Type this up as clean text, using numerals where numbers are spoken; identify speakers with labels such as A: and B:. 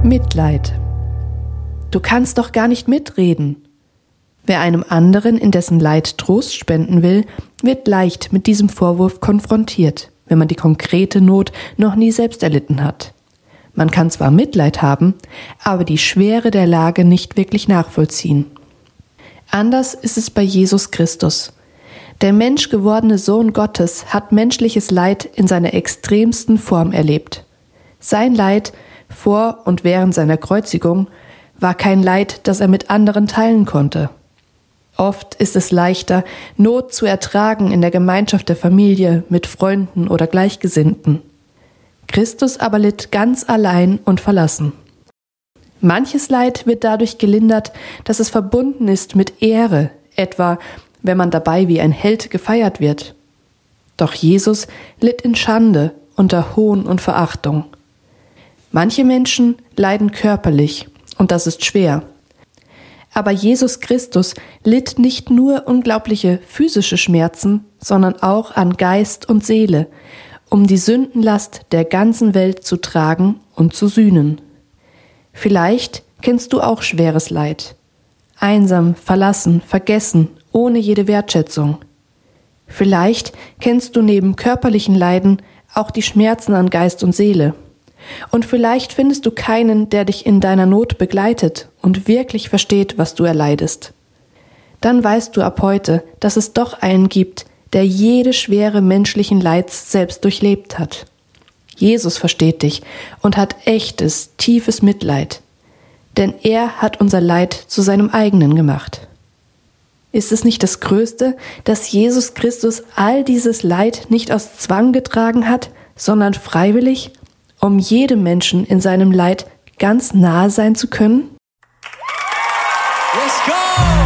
A: Mitleid. Du kannst doch gar nicht mitreden. Wer einem anderen in dessen Leid Trost spenden will, wird leicht mit diesem Vorwurf konfrontiert, wenn man die konkrete Not noch nie selbst erlitten hat. Man kann zwar Mitleid haben, aber die Schwere der Lage nicht wirklich nachvollziehen. Anders ist es bei Jesus Christus. Der menschgewordene Sohn Gottes hat menschliches Leid in seiner extremsten Form erlebt. Sein Leid vor und während seiner Kreuzigung war kein Leid, das er mit anderen teilen konnte. Oft ist es leichter, Not zu ertragen in der Gemeinschaft der Familie, mit Freunden oder Gleichgesinnten. Christus aber litt ganz allein und verlassen. Manches Leid wird dadurch gelindert, dass es verbunden ist mit Ehre, etwa wenn man dabei wie ein Held gefeiert wird. Doch Jesus litt in Schande, unter Hohn und Verachtung. Manche Menschen leiden körperlich, und das ist schwer. Aber Jesus Christus litt nicht nur unglaubliche physische Schmerzen, sondern auch an Geist und Seele, um die Sündenlast der ganzen Welt zu tragen und zu sühnen. Vielleicht kennst du auch schweres Leid. Einsam, verlassen, vergessen, ohne jede Wertschätzung. Vielleicht kennst du neben körperlichen Leiden auch die Schmerzen an Geist und Seele. Und vielleicht findest du keinen, der dich in deiner Not begleitet und wirklich versteht, was du erleidest. Dann weißt du ab heute, dass es doch einen gibt, der jede Schwere menschlichen Leids selbst durchlebt hat. Jesus versteht dich und hat echtes, tiefes Mitleid. Denn er hat unser Leid zu seinem eigenen gemacht. Ist es nicht das Größte, dass Jesus Christus all dieses Leid nicht aus Zwang getragen hat, sondern freiwillig, um jedem Menschen in seinem Leid ganz nahe sein zu können?
B: Let's go!